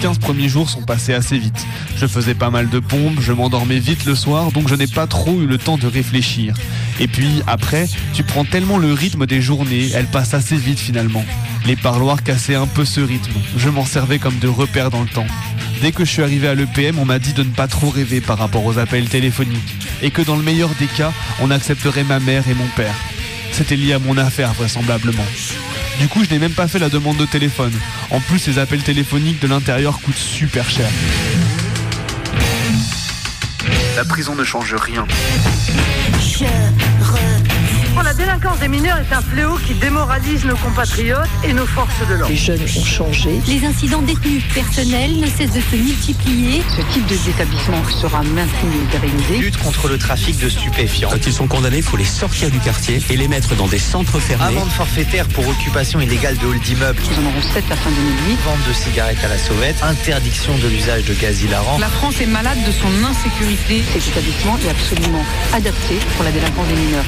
15 premiers jours sont passés assez vite. Je faisais pas mal de pompes, je m'endormais vite le soir, donc je n'ai pas trop eu le temps de réfléchir. Et puis après, tu prends tellement le rythme des journées, elles passent assez vite finalement. Les parloirs cassaient un peu ce rythme, je m'en servais comme de repère dans le temps. Dès que je suis arrivé à l'EPM, on m'a dit de ne pas trop rêver par rapport aux appels téléphoniques et que dans le meilleur des cas, on accepterait ma mère et mon père. C'était lié à mon affaire vraisemblablement. Du coup, je n'ai même pas fait la demande de téléphone. En plus, les appels téléphoniques de l'intérieur coûtent super cher. La prison ne change rien. La délinquance des mineurs est un fléau qui démoralise nos compatriotes et nos forces de l'ordre. Les jeunes ont changé. Les incidents détenus personnels ne cessent de se multiplier. Ce type d'établissement sera maintenu et pérennisé. Lutte contre le trafic de stupéfiants. Quand ils sont condamnés, il faut les sortir du quartier et les mettre dans des centres fermés. Amende forfaitaire pour occupation illégale de hall d'immeuble. Ils en auront 7 à fin 2008. Vente de cigarettes à la sauvette. Interdiction de l'usage de gaz hilarant. La France est malade de son insécurité. Cet établissement est absolument adapté pour la délinquance des mineurs.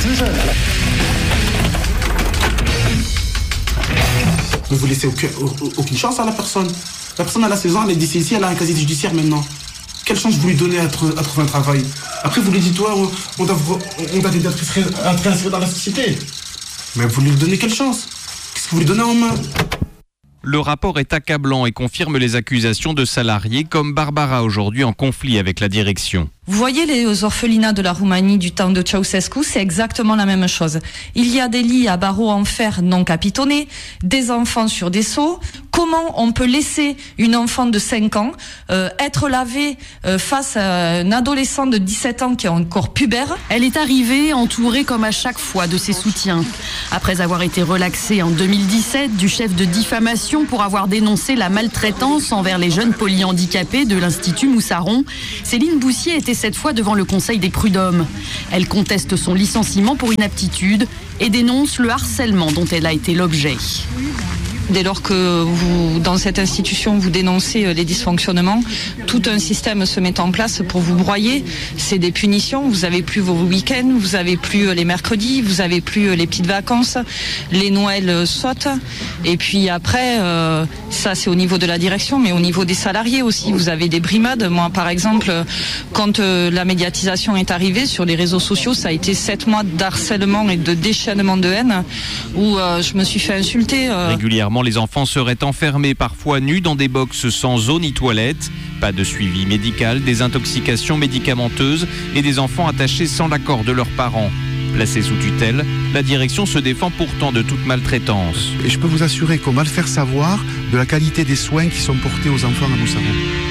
Mais vous laissez aucune chance à la personne. La personne, elle a 16 ans, elle est d'ici ici, elle a un casier judiciaire maintenant. Quelle chance vous lui donnez à trouver un travail? Après, vous lui dites, toi, on doit t'aider à te réinsérer dans la société. Mais vous lui donnez quelle chance? Qu'est-ce que vous lui donnez en main? Le rapport est accablant et confirme les accusations de salariés comme Barbara aujourd'hui en conflit avec la direction. Vous voyez les orphelinats de la Roumanie du temps de Ceausescu, c'est exactement la même chose. Il y a des lits à barreaux en fer non capitonnés, des enfants sur des seaux. Comment on peut laisser une enfant de 5 ans être lavée face à un adolescent de 17 ans qui est encore pubère? Elle est arrivée entourée comme à chaque fois de ses soutiens. Après avoir été relaxée en 2017 du chef de diffamation pour avoir dénoncé la maltraitance envers les jeunes polyhandicapés de l'Institut Moussaron, Céline Boussier était cette fois devant le Conseil des prud'hommes. Elle conteste son licenciement pour inaptitude et dénonce le harcèlement dont elle a été l'objet. Dès lors que vous, dans cette institution, vous dénoncez les dysfonctionnements, tout un système se met en place pour vous broyer. C'est des punitions. Vous avez plus vos week-ends, vous avez plus les mercredis, vous avez plus les petites vacances, les Noëls sautent. Et puis après, ça c'est au niveau de la direction, mais au niveau des salariés aussi, vous avez des brimades. Moi, par exemple, quand la médiatisation est arrivée sur les réseaux sociaux, ça a été 7 mois d'harcèlement et de déchaînement de haine où je me suis fait insulter. Régulièrement, les enfants seraient enfermés, parfois nus, dans des boxes sans eau ni toilette. Pas de suivi médical, des intoxications médicamenteuses et des enfants attachés sans l'accord de leurs parents. Placés sous tutelle, la direction se défend pourtant de toute maltraitance. Et je peux vous assurer qu'on va le faire savoir de la qualité des soins qui sont portés aux enfants à Moussaron.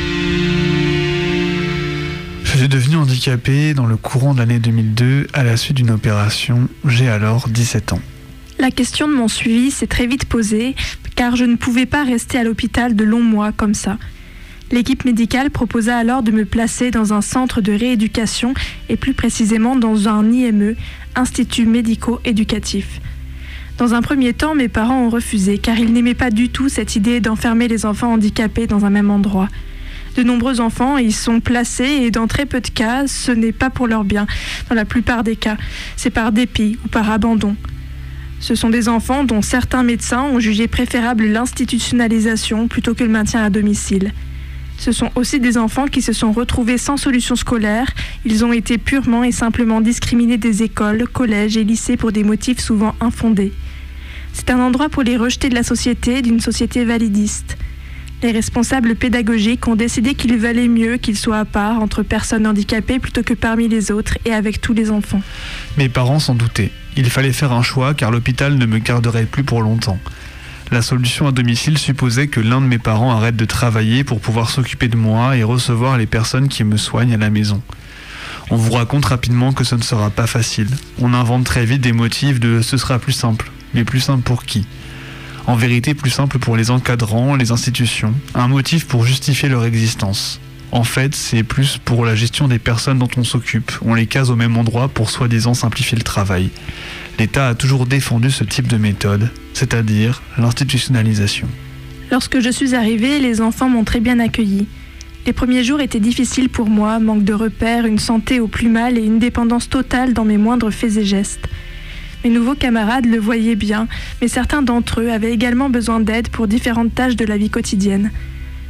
Je suis devenu handicapé dans le courant de l'année 2002 à la suite d'une opération. J'ai alors 17 ans. La question de mon suivi s'est très vite posée, car je ne pouvais pas rester à l'hôpital de longs mois comme ça. L'équipe médicale proposa alors de me placer dans un centre de rééducation et plus précisément dans un IME, Institut médico-éducatif. Dans un premier temps, mes parents ont refusé, car ils n'aimaient pas du tout cette idée d'enfermer les enfants handicapés dans un même endroit. De nombreux enfants y sont placés et dans très peu de cas, ce n'est pas pour leur bien. Dans la plupart des cas, c'est par dépit ou par abandon. Ce sont des enfants dont certains médecins ont jugé préférable l'institutionnalisation plutôt que le maintien à domicile. Ce sont aussi des enfants qui se sont retrouvés sans solution scolaire. Ils ont été purement et simplement discriminés des écoles, collèges et lycées pour des motifs souvent infondés. C'est un endroit pour les rejeter de la société, d'une société validiste. Les responsables pédagogiques ont décidé qu'il valait mieux qu'ils soient à part entre personnes handicapées plutôt que parmi les autres et avec tous les enfants. Mes parents s'en doutaient. Il fallait faire un choix car l'hôpital ne me garderait plus pour longtemps. La solution à domicile supposait que l'un de mes parents arrête de travailler pour pouvoir s'occuper de moi et recevoir les personnes qui me soignent à la maison. On vous raconte rapidement que ce ne sera pas facile. On invente très vite des motifs de « ce sera plus simple ». Mais plus simple pour qui ? En vérité, plus simple pour les encadrants, les institutions. Un motif pour justifier leur existence. En fait, c'est plus pour la gestion des personnes dont on s'occupe. On les case au même endroit pour soi-disant simplifier le travail. L'État a toujours défendu ce type de méthode, c'est-à-dire l'institutionnalisation. Lorsque je suis arrivée, les enfants m'ont très bien accueillie. Les premiers jours étaient difficiles pour moi, manque de repères, une santé au plus mal et une dépendance totale dans mes moindres faits et gestes. Mes nouveaux camarades le voyaient bien, mais certains d'entre eux avaient également besoin d'aide pour différentes tâches de la vie quotidienne.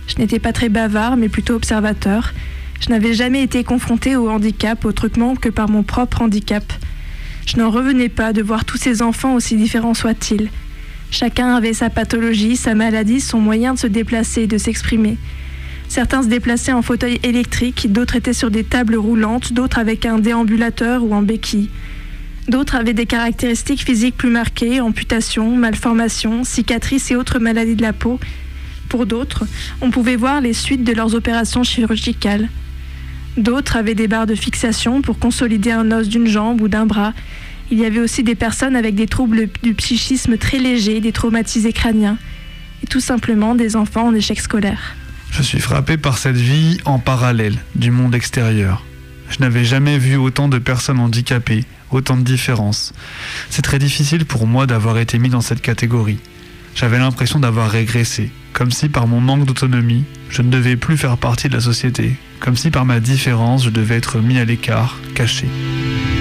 Je n'étais pas très bavard, mais plutôt observateur. Je n'avais jamais été confronté au handicap autrement que par mon propre handicap. Je n'en revenais pas de voir tous ces enfants, aussi différents soient-ils. Chacun avait sa pathologie, sa maladie, son moyen de se déplacer et de s'exprimer. Certains se déplaçaient en fauteuil électrique, d'autres étaient sur des tables roulantes, d'autres avec un déambulateur ou en béquille. D'autres avaient des caractéristiques physiques plus marquées, amputations, malformations, cicatrices et autres maladies de la peau. Pour d'autres, on pouvait voir les suites de leurs opérations chirurgicales. D'autres avaient des barres de fixation pour consolider un os d'une jambe ou d'un bras. Il y avait aussi des personnes avec des troubles du psychisme très légers, des traumatisés crâniens, et tout simplement des enfants en échec scolaire. Je suis frappé par cette vie en parallèle du monde extérieur. Je n'avais jamais vu autant de personnes handicapées, autant de différences. C'est très difficile pour moi d'avoir été mis dans cette catégorie. J'avais l'impression d'avoir régressé, comme si par mon manque d'autonomie, je ne devais plus faire partie de la société, comme si par ma différence, je devais être mis à l'écart, caché.